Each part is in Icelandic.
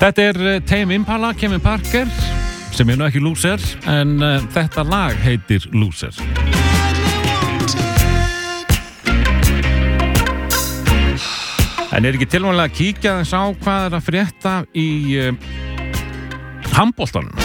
Þetta Tame Impala, Kevin Parker, sem nú ekki Loser, en þetta lag heitir Loser. En ekki tilvæmlega að kíkja þess á hvað að frétta í handboltanum?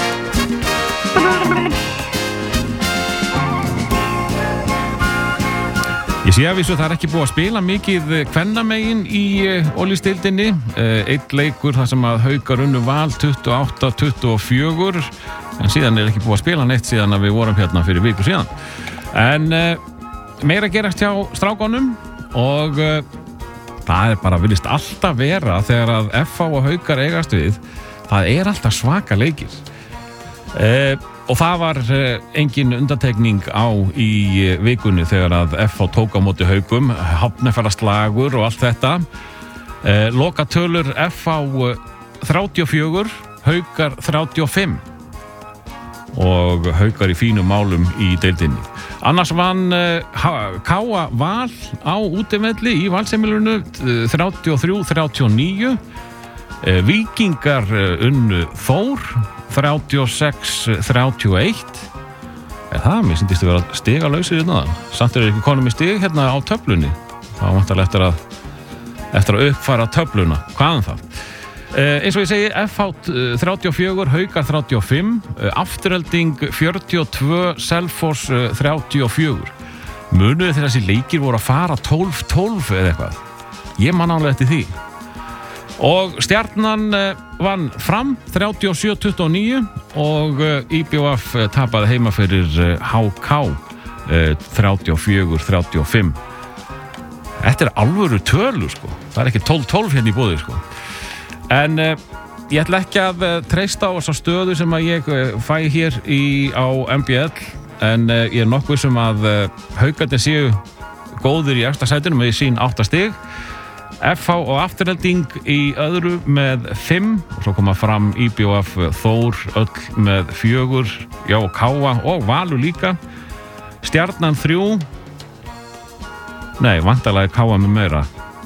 Ég sé að vísu það ekki búið að spila mikið kvennamegin í Olísdeildinni. Einn leikur þar sem að Haukar unnu Val 28-24, en síðan ekki búið að spila neitt síðan að við vorum hérna fyrir viku síðan. En meira gerast hjá strákonum og það bara virðist alltaf vera þegar að FH og Haukar eigast við, það alltaf svaka leikir. Og það var engin undantekning á í vikunni þegar að FH tók á móti Haukum, Hafnarfjarðarslagur og allt þetta. Lokatölur FH 34, Haukar 35 og Haukar í fínum málum í deildinni. Annars vann K.A. Val á útivelli í Valsheimilinu 33-39. Víkingar unnu Þór 36-31. Það mér syndist að vera stigalausir hérna. Samt ekki konum í stig hérna á töflunni. Það vantarlega eftir að uppfæra töfluna. Hvaðan það? Eins og ég segi, FH 34, Haukar 35, Afturelding 42, Selfoss 34. Munuðu þegar þessi leikir voru að fara 12-12 eða eitthvað. Ég man ánlega eftir því. Og Stjarnan vann Fram 37-29 og IBVF tapaði heima fyrir HK 34-35. Þetta alvöru tölur sko. Það ekki 12-12 hérna í boði sko. En ég ætla ekki að treysta á þessa stöðu sem að ég fæ hér á MBL, en ég nokkuð sem að Haukarnir séu góðir í efsta sætinu með sín 8 stig. FH og Afturelding í öðru með 5 og svo koma Fram, IBVF, Þór öll með 4, já, K.A. og Valur líka. Stjarnan 3. Nei, vantarlega K.A. með meira.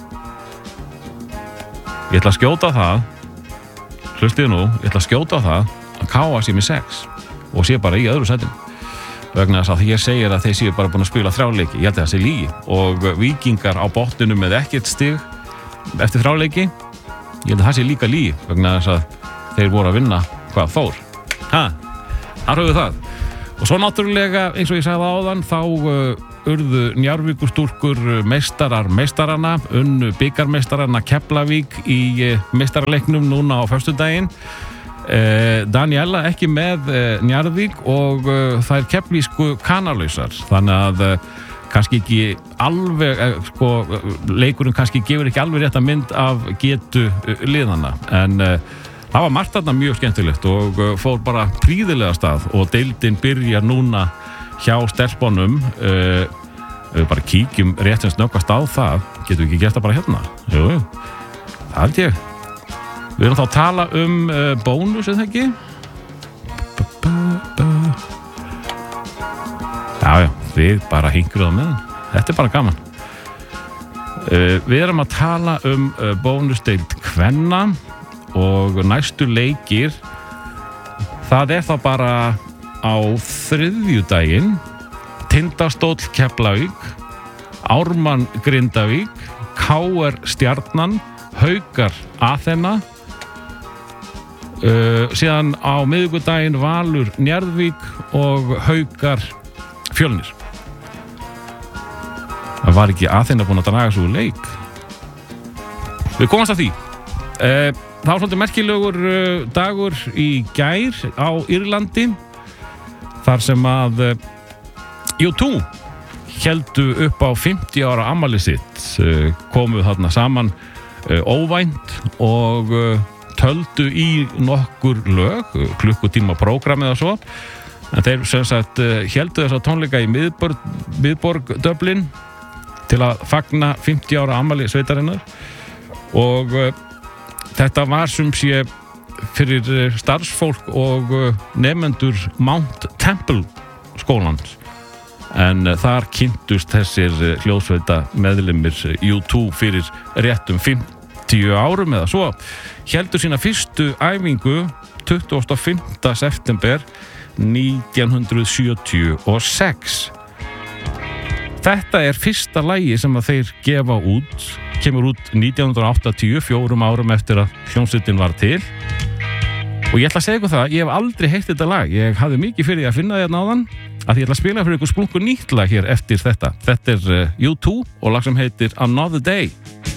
Ég ætla að skjóta það, hlustið nú, ég ætla að skjóta það að K.A. sé með 6 og sé bara í öðru sætinu. Vegna þess að ég segir að þeir séu bara búin að spila 3 leiki. Ég held að það sé lygi. Og Víkingar á botninu með ekkert stig eftir 3 leiki. Ég held að það sé líka lygi. Vegna þess að þeir voru að vinna hvað Þór. Þar höfðu það. Og svo náttúrulega, eins og ég sagði áðan, þá urðu Njarðvíkurstúlkur meistarana, unnu bikarmeistarana Keflavík í meistaraleiknum núna á föstudaginn. Daniela ekki með Njarðvík og þær keflvísku kanalausar, þannig að kannski ekki alveg leikurinn kannski gefur ekki alveg rétta mynd af getu liðana, en það var margt þarna mjög skemmtilegt og fór bara prýðilega af stað og deildin byrjar núna hjá stelpunum. Bara kíkjum rétt sem snöggvast á það, getum við ekki gert það bara hérna? Jú, það held ég. Við erum þá að tala bónus, eða ekki? Já, við bara hingruðum með hann. Þetta bara gaman. Við erum að tala bónusdeild kvenna og næstu leikir. Það þá bara á þriðjudaginn. Tindastóll Keflavík, Ármann Grindavík, KR Stjarnan, Haukar Aþena. Síðan á miðvikudaginn Valur Njarðvík og Haukar Fjölnir. Það var ekki Aþena búin að draga svo leik. Við komast að því. Það var svolítið merkilegur dagur í gær á Írlandi, þar sem að U2 héldu upp á 50 ára afmæli sitt, komu þarna saman óvænt og töldu í nokkur lög, klukkutíma prógramið og svo. En þeir sem sagt héldu þessa tónleika í miðborg Dublin til að fagna 50 ára afmæli sveitarinnar og þetta var sem sé fyrir starfsfólk og nemendur Mount Temple skólans. En þar kynntust þessir hljóðsveita meðlimir U2 fyrir réttum 10 árum eða svo, heldur sína fyrstu æfingu 25. september 1976. Þetta fyrsta lagi sem að þeir gefa út, kemur út 1980, 4 árum eftir að hljómsveitin var til. Og ég ætla að segja ykkur það, ég hef aldrei heyrt þetta lag. Ég hafði mikið fyrir því að finna þetta áðan, að ég ætla að spila fyrir ykkur splunkur nýtt lag hér eftir þetta. Þetta U2 og lag sem heitir Another Day.